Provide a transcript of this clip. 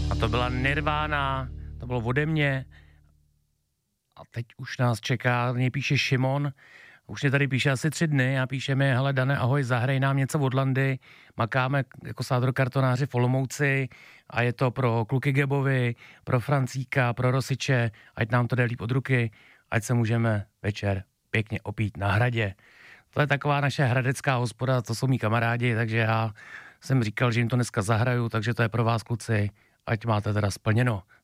A to byla Nirvana, to bylo ode mě. A teď už nás čeká, mě píše Šimon, už mě tady píše asi 3 dny a píše mi, hele Dane, ahoj, zahraj nám něco od Landy, makáme jako sádrokartonáři v Olomouci a je to pro kluky Gebovi, pro Francíka, pro Rosiče, ať nám to jde líp od ruky, ať se můžeme večer pěkně opít na hradě. To je taková naše hradecká hospoda, to jsou mý kamarádi, takže já jsem říkal, že jim to dneska zahraju, takže to je pro vás kluci, ať máte teda splněno.